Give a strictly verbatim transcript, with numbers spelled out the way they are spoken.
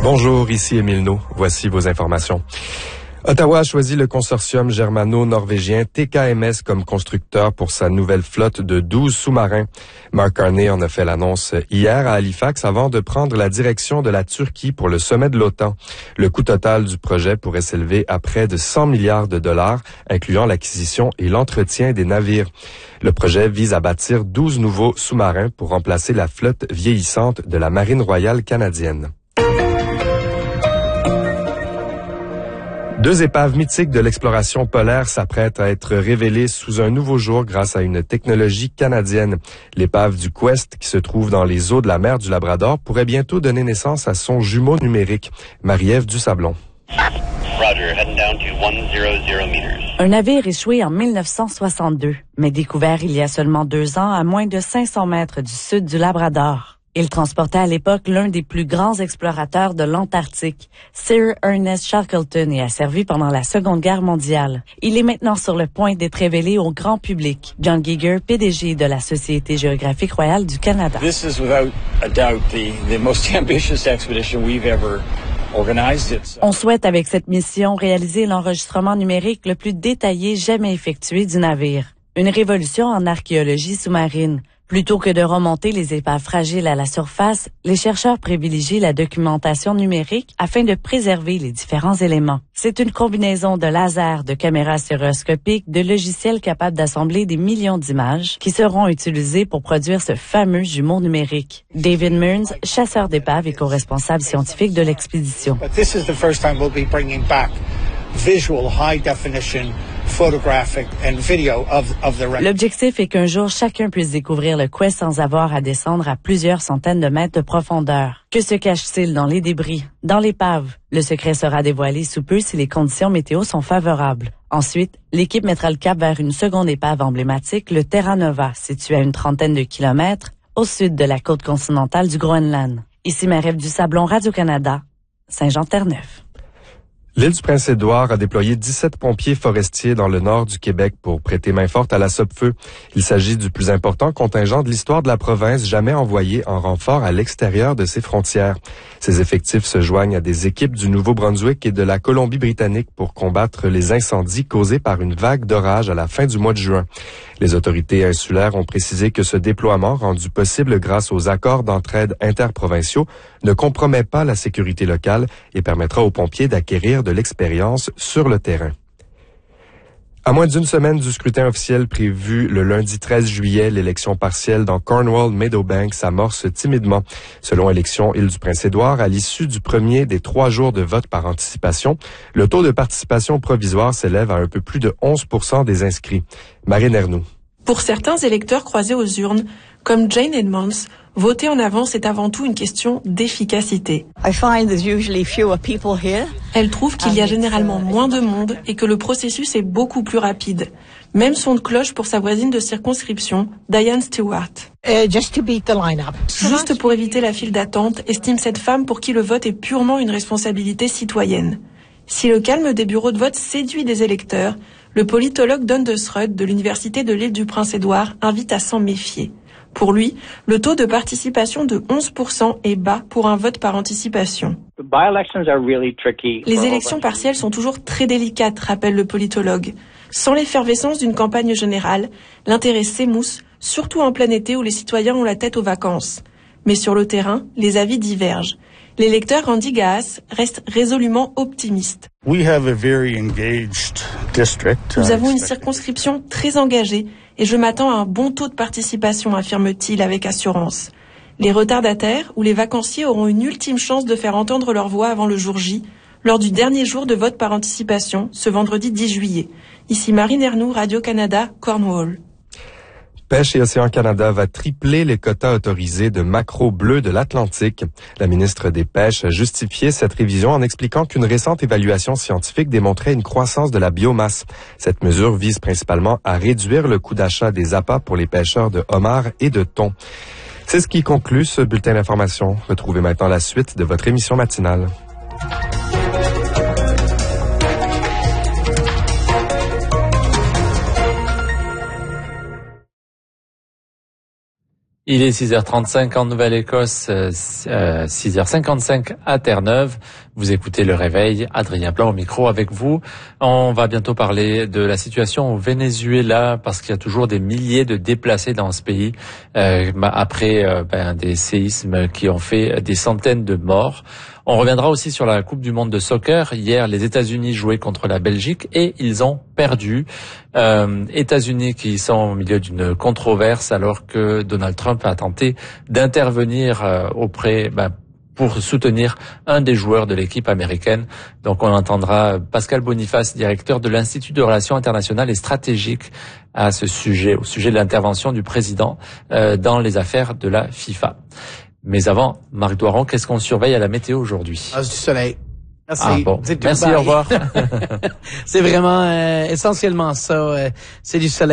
Bonjour, ici Émile Naud. Voici vos informations. Ottawa a choisi le consortium germano-norvégien T K M S comme constructeur pour sa nouvelle flotte de douze sous-marins. Mark Carney en a fait l'annonce hier à Halifax avant de prendre la direction de la Turquie pour le sommet de l'OTAN. Le coût total du projet pourrait s'élever à près de cent milliards de dollars, incluant l'acquisition et l'entretien des navires. Le projet vise à bâtir douze nouveaux sous-marins pour remplacer la flotte vieillissante de la Marine royale canadienne. Deux épaves mythiques de l'exploration polaire s'apprêtent à être révélées sous un nouveau jour grâce à une technologie canadienne. L'épave du Quest, qui se trouve dans les eaux de la mer du Labrador, pourrait bientôt donner naissance à son jumeau numérique, Marie-Ève Dusablon. Roger, heading down to one hundred meters. Un navire échoué en mille neuf cent soixante-deux, mais découvert il y a seulement deux ans à moins de cinq cents mètres du sud du Labrador. Il transportait à l'époque l'un des plus grands explorateurs de l'Antarctique, Sir Ernest Shackleton, et a servi pendant la Seconde Guerre mondiale. Il est maintenant sur le point d'être révélé au grand public. John Giger, P D G de la Société géographique royale du Canada. This is without a doubt the, the most ambitious expedition we've ever organized. It's... On souhaite avec cette mission réaliser l'enregistrement numérique le plus détaillé jamais effectué du navire. Une révolution en archéologie sous-marine. Plutôt que de remonter les épaves fragiles à la surface, les chercheurs privilégient la documentation numérique afin de préserver les différents éléments. C'est une combinaison de lasers, de caméras stéréoscopiques, de logiciels capables d'assembler des millions d'images qui seront utilisés pour produire ce fameux jumeau numérique. David Mearns, chasseur d'épaves et co-responsable scientifique de l'expédition. But this is the first time we'll be bringing back visual high definition photographic and video of, of the wreck. L'objectif est qu'un jour, chacun puisse découvrir le Quest sans avoir à descendre à plusieurs centaines de mètres de profondeur. Que se cache-t-il dans les débris? Dans l'épave? Le secret sera dévoilé sous peu si les conditions météo sont favorables. Ensuite, l'équipe mettra le cap vers une seconde épave emblématique, le Terra Nova, situé à une trentaine de kilomètres au sud de la côte continentale du Groenland. Ici Marie-Ève Dusablon, Radio-Canada, Saint-Jean-Terre-Neuve. L'île du Prince-Édouard a déployé dix-sept pompiers forestiers dans le nord du Québec pour prêter main forte à la Sopfeu. Il s'agit du plus important contingent de l'histoire de la province jamais envoyé en renfort à l'extérieur de ses frontières. Ces effectifs se joignent à des équipes du Nouveau-Brunswick et de la Colombie-Britannique pour combattre les incendies causés par une vague d'orage à la fin du mois de juin. Les autorités insulaires ont précisé que ce déploiement, rendu possible grâce aux accords d'entraide interprovinciaux, ne compromet pas la sécurité locale et permettra aux pompiers d'acquérir de l'expérience sur le terrain. À moins d'une semaine du scrutin officiel prévu le lundi treize juillet, l'élection partielle dans Cornwall-Meadowbank s'amorce timidement. Selon Élections Île du Prince-Édouard, à l'issue du premier des trois jours de vote par anticipation, le taux de participation provisoire s'élève à un peu plus de onze pour cent des inscrits. Marine Ernoux. Pour certains électeurs croisés aux urnes, comme Jane Edmonds, voter en avance est avant tout une question d'efficacité. Elle trouve qu'il y a généralement moins de monde et que le processus est beaucoup plus rapide. Même son de cloche pour sa voisine de circonscription, Diane Stewart. Uh, just to beat the line-up. Juste pour éviter la file d'attente, estime cette femme pour qui le vote est purement une responsabilité citoyenne. Si le calme des bureaux de vote séduit des électeurs, le politologue Don de Srud de l'Université de l'Île du Prince-Édouard invite à s'en méfier. Pour lui, le taux de participation de onze pour cent est bas pour un vote par anticipation. Les élections partielles sont toujours très délicates, rappelle le politologue. Sans l'effervescence d'une campagne générale, l'intérêt s'émousse, surtout en plein été où les citoyens ont la tête aux vacances. Mais sur le terrain, les avis divergent. L'électeur Randy Gaas reste résolument optimiste. We have a very engaged district. Nous avons une circonscription très engagée et je m'attends à un bon taux de participation, affirme-t-il avec assurance. Les retardataires ou les vacanciers auront une ultime chance de faire entendre leur voix avant le jour J, lors du dernier jour de vote par anticipation, ce vendredi dix juillet. Ici Marine Ernoux, Radio-Canada, Cornwall. Pêche et Océan Canada va tripler les quotas autorisés de maquereaux bleus de l'Atlantique. La ministre des Pêches a justifié cette révision en expliquant qu'une récente évaluation scientifique démontrait une croissance de la biomasse. Cette mesure vise principalement à réduire le coût d'achat des appâts pour les pêcheurs de homards et de thon. C'est ce qui conclut ce bulletin d'information. Retrouvez maintenant la suite de votre émission matinale. Il est six heures trente-cinq en Nouvelle-Écosse, euh, six heures cinquante-cinq à Terre-Neuve. Vous écoutez Le Réveil, Adrien Blanc au micro avec vous. On va bientôt parler de la situation au Venezuela parce qu'il y a toujours des milliers de déplacés dans ce pays euh, après euh, ben, des séismes qui ont fait des centaines de morts. On reviendra aussi sur la Coupe du monde de soccer. Hier, les États-Unis jouaient contre la Belgique et ils ont perdu. Euh, États-Unis qui sont au milieu d'une controverse alors que Donald Trump a tenté d'intervenir euh, auprès, ben, pour soutenir un des joueurs de l'équipe américaine. Donc on entendra Pascal Boniface, directeur de l'Institut de Relations internationales et stratégiques, à ce sujet, au sujet de l'intervention du président euh, dans les affaires de la FIFA. Mais avant, Marc Doiron, qu'est-ce qu'on surveille à la météo aujourd'hui? Ah, c'est du soleil. Merci. Ah bon. Merci, au revoir. C'est vraiment euh, essentiellement ça. Euh, c'est du soleil.